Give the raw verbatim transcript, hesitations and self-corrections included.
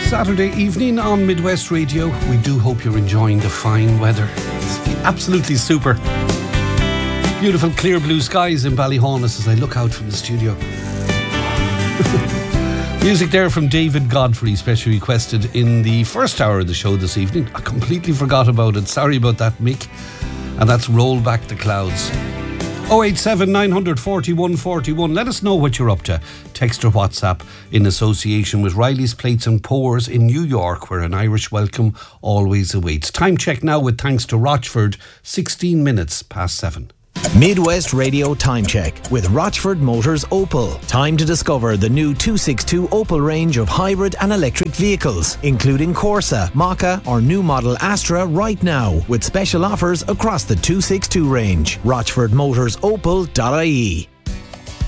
Saturday evening on Midwest Radio. We do hope you're enjoying the fine weather. It's absolutely super. Beautiful clear blue skies in Ballyhaunis as I look out from the studio. Music there from David Godfrey, specially requested in the first hour of the show this evening. I completely forgot about it. Sorry about that, Mick. And that's Roll Back the Clouds. oh eight seven, nine four one, four one. Let us know what you're up to. Text or WhatsApp in association with Riley's Plates and Pours in New York, where an Irish welcome always awaits. Time check now with thanks to Rochford, sixteen minutes past seven. Midwest Radio Time Check with Rochford Motors Opel. Time to discover the new two sixty-two Opel range of hybrid and electric vehicles, including Corsa, Maka or new model Astra right now, with special offers across the two sixty-two range. rochford motors opel dot I E.